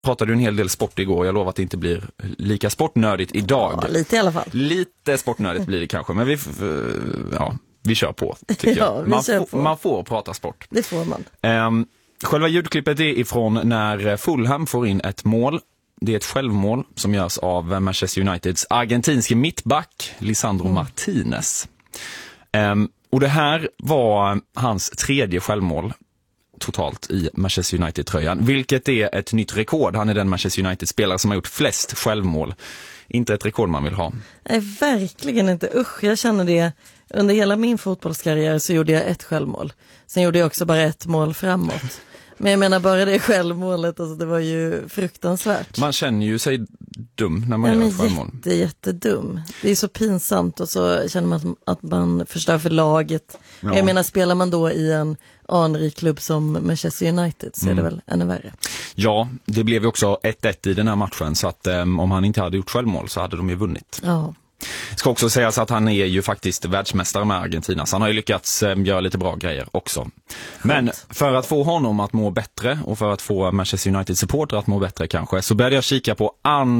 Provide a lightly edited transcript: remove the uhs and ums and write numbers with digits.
pratade ju en hel del sport igår. Jag lovar att det inte blir lika sportnördigt idag. Ja, lite i alla fall. Lite sportnördigt blir det kanske, men vi kör på, tycker jag. Man får prata sport. Det får man. Själva ljudklippet är ifrån när Fulham får in ett mål. Det är ett självmål som görs av Manchester Uniteds argentinske mittback Lisandro Martinez. Och det här var hans tredje självmål totalt i Manchester United-tröjan, vilket är ett nytt rekord. Han är den Manchester United-spelare som har gjort flest självmål. Inte ett rekord man vill ha. Nej, verkligen inte. Usch, jag känner det. Under hela min fotbollskarriär så gjorde jag ett självmål. Sen gjorde jag också bara ett mål framåt. Men jag menar bara det självmålet, alltså det var ju fruktansvärt. Man känner ju sig dum när man gör ett självmål. Jättedum. Det är så pinsamt och så känner man att man förstör för laget. Ja. Jag menar, spelar man då i en anrik klubb som Manchester United så är det väl ännu värre. Ja, det blev ju också 1-1 i den här matchen, så att om han inte hade gjort självmål så hade de ju vunnit. Ja. Ska också sägas att han är ju faktiskt världsmästare med Argentina, så han har ju lyckats göra lite bra grejer också. Men för att få honom att må bättre och för att få Manchester United-supporter att må bättre kanske, så började jag kika på